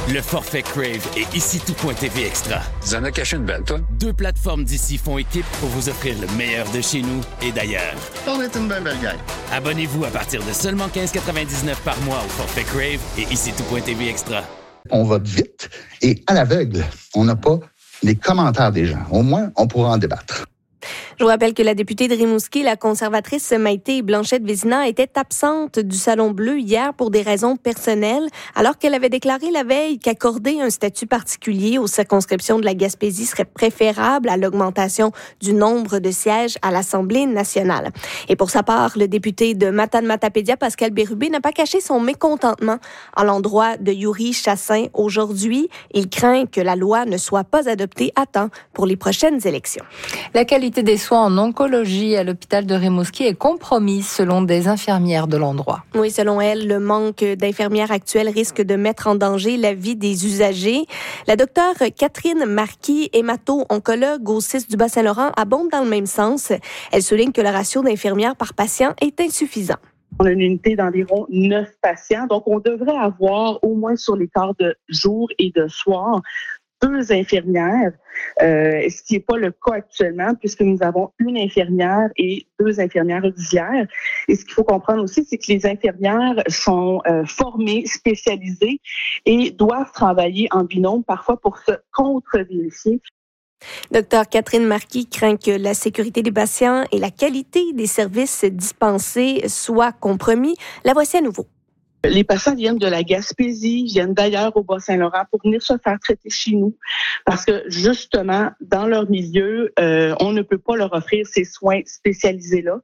Le forfait Crave et ici tout.tv Extra. Tu en as caché une belle, toi? 2 plateformes d'ici font équipe pour vous offrir le meilleur de chez nous et d'ailleurs. On est une belle gang. Abonnez-vous à partir de seulement 15,99 par mois au forfait Crave et ici tout.tv Extra. On va vite et à l'aveugle. On n'a pas les commentaires des gens. Au moins, on pourra en débattre. Je vous rappelle que la députée de Rimouski, la conservatrice Maïté Blanchette-Vézina, était absente du Salon Bleu hier pour des raisons personnelles, alors qu'elle avait déclaré la veille qu'accorder un statut particulier aux circonscriptions de la Gaspésie serait préférable à l'augmentation du nombre de sièges à l'Assemblée nationale. Et pour sa part, le député de Matane-Matapédia, Pascal Bérubé, n'a pas caché son mécontentement à l'endroit de Yuri Chassin aujourd'hui. Il craint que la loi ne soit pas adoptée à temps pour les prochaines élections. La qualité des soins en oncologie à l'hôpital de Rimouski est compromise selon des infirmières de l'endroit. Oui, selon elle, le manque d'infirmières actuelles risque de mettre en danger la vie des usagers. La docteure Catherine Marquis, hémato-oncologue au CIS du Bas-Saint-Laurent, abonde dans le même sens. Elle souligne que le ratio d'infirmières par patient est insuffisant. On a une unité d'environ 9 patients, donc on devrait avoir au moins sur les quarts de jour et de soir 2 infirmières, ce qui n'est pas le cas actuellement puisque nous avons une infirmière et 2 infirmières auxiliaires. Et ce qu'il faut comprendre aussi, c'est que les infirmières sont formées, spécialisées et doivent travailler en binôme parfois pour se contre-vérifier. Docteur Catherine Marquis craint que la sécurité des patients et la qualité des services dispensés soient compromis. La voici à nouveau. Les patients viennent de la Gaspésie, viennent d'ailleurs au Bas-Saint-Laurent pour venir se faire traiter chez nous parce que justement, dans leur milieu, on ne peut pas leur offrir ces soins spécialisés-là.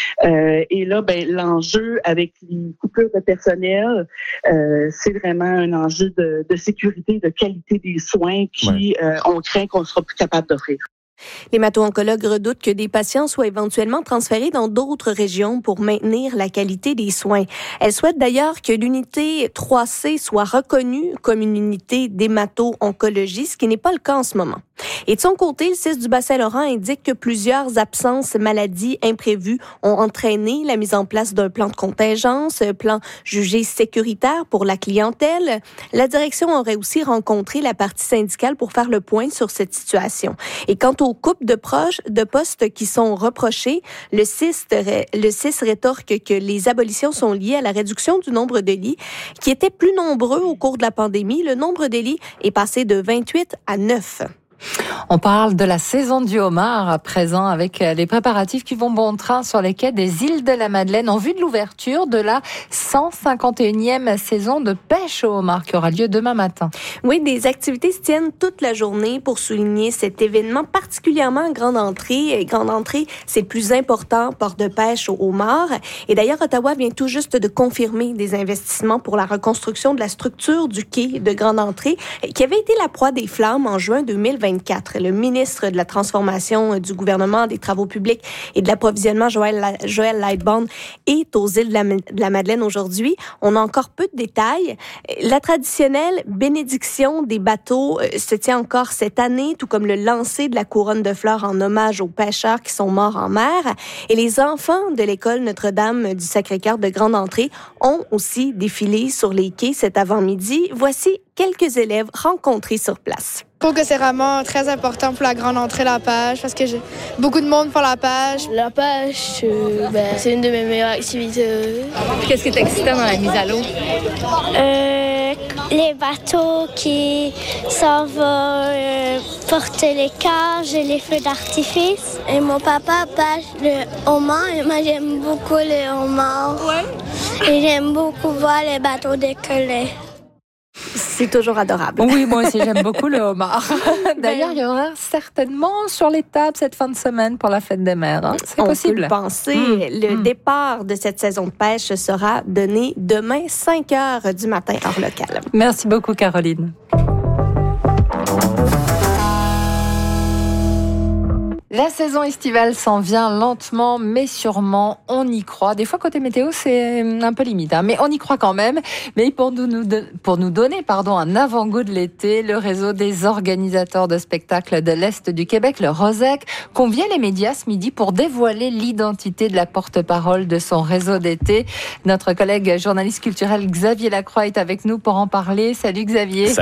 Et là, l'enjeu avec les coupures de personnel, c'est vraiment un enjeu de sécurité, de qualité des soins qui, on craint qu'on ne sera plus capable d'offrir. L'hémato-oncologue redoute que des patients soient éventuellement transférés dans d'autres régions pour maintenir la qualité des soins. Elle souhaite d'ailleurs que l'unité 3C soit reconnue comme une unité d'hémato-oncologie, ce qui n'est pas le cas en ce moment. Et de son côté, le CIS du Bas-Saint-Laurent indique que plusieurs absences maladies imprévues ont entraîné la mise en place d'un plan de contingence, un plan jugé sécuritaire pour la clientèle. La direction aurait aussi rencontré la partie syndicale pour faire le point sur cette situation. Et quant aux coupes de postes qui sont reprochées, le CIS rétorque que les abolitions sont liées à la réduction du nombre de lits qui étaient plus nombreux au cours de la pandémie. Le nombre de lits est passé de 28 à 9. On parle de la saison du homard à présent avec les préparatifs qui vont bon train sur les quais des îles de la Madeleine en vue de l'ouverture de la 151e saison de pêche au homard qui aura lieu demain matin. Oui, des activités se tiennent toute la journée pour souligner cet événement, particulièrement à Grande Entrée. Grande Entrée, c'est le plus important port de pêche au homard. Et d'ailleurs, Ottawa vient tout juste de confirmer des investissements pour la reconstruction de la structure du quai de Grande Entrée qui avait été la proie des flammes en juin 2024. Le ministre de la Transformation du gouvernement des Travaux publics et de l'approvisionnement, Joël Lightbourn, est aux îles de la Madeleine aujourd'hui. On a encore peu de détails. La traditionnelle bénédiction des bateaux se tient encore cette année, tout comme le lancer de la couronne de fleurs en hommage aux pêcheurs qui sont morts en mer. Et les enfants de l'école Notre-Dame du Sacré-Cœur de Grande Entrée ont aussi défilé sur les quais cet avant-midi. Voici quelques élèves rencontrés sur place. Je trouve que c'est vraiment très important pour la Grande Entrée, la pêche, parce que j'ai beaucoup de monde pour la pêche. La pêche, c'est une de mes meilleures activités. Qu'est-ce qui est excitant dans la mise à l'eau? Les bateaux qui s'en vont porter les cages et les feux d'artifice. Et mon papa pêche le homard et moi j'aime beaucoup le homard. Ouais. Et j'aime beaucoup voir les bateaux décoller. C'est toujours adorable. Oui, moi aussi, j'aime beaucoup le homard. D'ailleurs, il y aura certainement sur les tables cette fin de semaine pour la fête des mers. Hein. C'est possible. On peut le penser. Le départ de cette saison de pêche sera donné demain, 5 heures du matin, heure locale. Merci beaucoup, Caroline. La saison estivale s'en vient lentement, mais sûrement, on y croit. Des fois, côté météo, c'est un peu limite, hein, mais on y croit quand même. Mais pour nous donner un avant-goût de l'été, le réseau des organisateurs de spectacles de l'Est du Québec, le ROSEC, convie les médias ce midi pour dévoiler l'identité de la porte-parole de son réseau d'été. Notre collègue journaliste culturel Xavier Lacroix est avec nous pour en parler. Salut Xavier. Salut.